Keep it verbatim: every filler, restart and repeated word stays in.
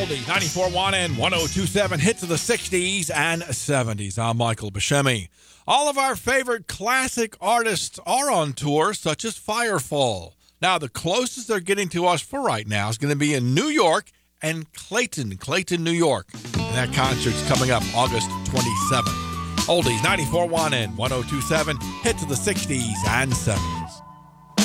Oldies, ninety-four point one and one oh two point seven, hits of the sixties and seventies. I'm Michael Buscemi. All of our favorite classic artists are on tour, such as Firefall. Now, the closest they're getting to us for right now is going to be in New York and Clayton, Clayton, New York. And that concert's coming up August twenty-seventh. Oldies, ninety-four point one and one oh two point seven, hits of the sixties and seventies.